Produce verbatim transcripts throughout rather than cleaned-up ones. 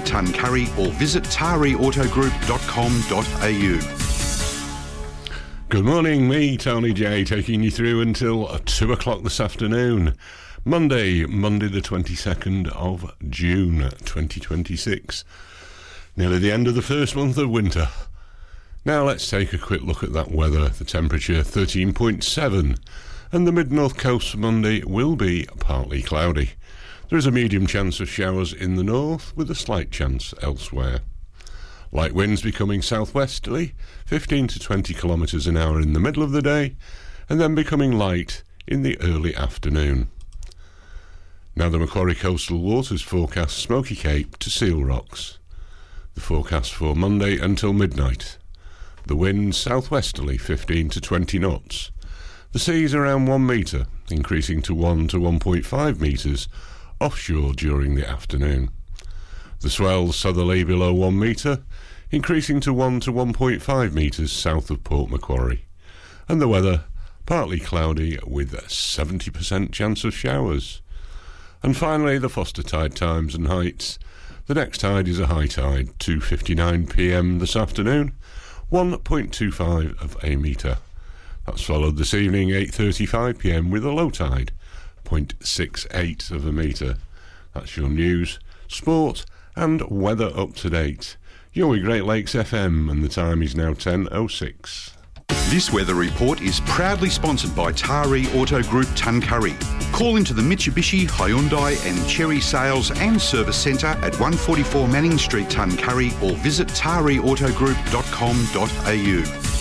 Tuncurry or visit tari auto group dot com dot a u. Good morning, me, Tony J, taking you through until two o'clock this afternoon. Monday, Monday the twenty-second of June, twenty twenty-six. Nearly the end of the first month of winter. Now let's take a quick look at that weather. The temperature thirteen point seven, and the mid-north coast for Monday will be partly cloudy. There is a medium chance of showers in the north with a slight chance elsewhere. Light winds becoming southwesterly, fifteen to twenty kilometres an hour in the middle of the day, and then becoming light in the early afternoon. Now the Macquarie Coastal Waters forecast Smoky Cape to Seal Rocks. The forecast for Monday until midnight. The wind southwesterly, fifteen to twenty knots. The seas around one metre, increasing to one to one point five metres offshore during the afternoon. The swell southerly below one metre, increasing to one to one point five metres south of Port Macquarie. And the weather, partly cloudy with a seventy percent chance of showers. And finally, the Foster tide times and heights. The next tide is a high tide, two fifty-nine p m this afternoon, one point two five of a metre. That's followed this evening, eight thirty-five p m with a low tide, zero point six eight of a metre. That's your news, sport and weather up to date. You're with Great Lakes F M and the time is now ten oh six. This weather report is proudly sponsored by Tari Auto Group Tuncurry. Call into the Mitsubishi, Hyundai and Chery Sales and Service Centre at one forty-four Manning Street, Tuncurry, or visit tari auto group dot com dot a u.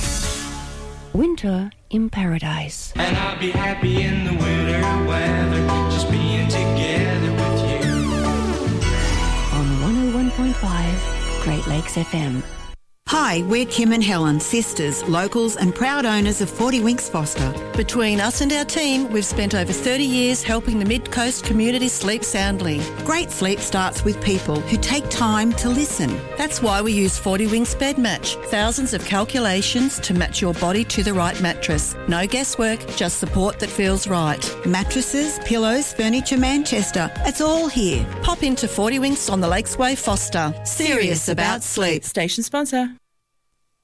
Winter in Paradise. And I'll be happy in the winter weather, just being together with you. On one oh one point five Great Lakes F M. Hi, we're Kim and Helen, sisters, locals and proud owners of forty Winks Foster. Between us and our team, we've spent over thirty years helping the Mid-Coast community sleep soundly. Great sleep starts with people who take time to listen. That's why we use forty Winks Bed Match. Thousands of calculations to match your body to the right mattress. No guesswork, just support that feels right. Mattresses, pillows, furniture, Manchester. It's all here. Pop into forty Winks on the Lakesway, Foster. Serious about sleep. Station sponsor.